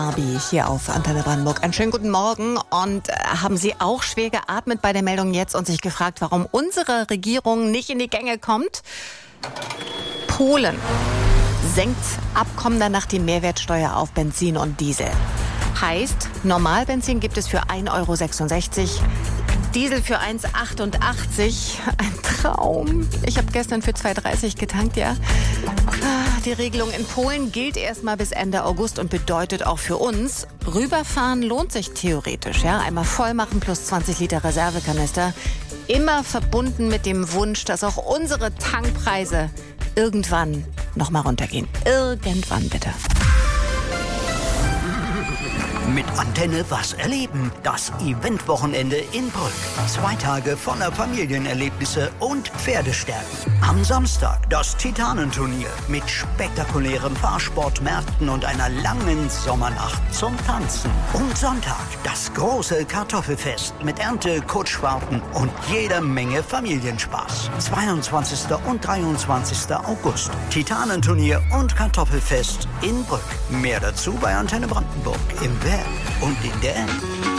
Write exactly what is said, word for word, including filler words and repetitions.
Barbie hier auf Antenne Brandenburg. Einen schönen guten Morgen. Und äh, haben Sie auch schwer geatmet bei der Meldung jetzt und sich gefragt, warum unsere Regierung nicht in die Gänge kommt? Polen senkt ab kommender Nacht die Mehrwertsteuer auf Benzin und Diesel. Heißt, Normalbenzin gibt es für ein Euro sechsundsechzig, Diesel für eins Euro achtundachtzig. Ein Traum. Ich habe gestern für zwei Euro dreißig getankt, ja. Die Regelung in Polen gilt erstmal bis Ende August und bedeutet auch für uns, rüberfahren lohnt sich theoretisch, ja. Einmal voll machen plus zwanzig Liter Reservekanister. Immer verbunden mit dem Wunsch, dass auch unsere Tankpreise irgendwann nochmal runtergehen. Irgendwann bitte. Mit Antenne was erleben. Das Eventwochenende in Brück. Zwei Tage voller Familienerlebnisse und Pferdestärken. Am Samstag das Titanenturnier mit spektakulären Fahrsportmärkten und einer langen Sommernacht zum Tanzen. Und Sonntag das große Kartoffelfest mit Ernte, Kutschfahrten und jeder Menge Familienspaß. zweiundzwanzigsten und dreiundzwanzigsten August. Titanenturnier und Kartoffelfest in Brück. Mehr dazu bei Antenne Brandenburg im Web und in der App.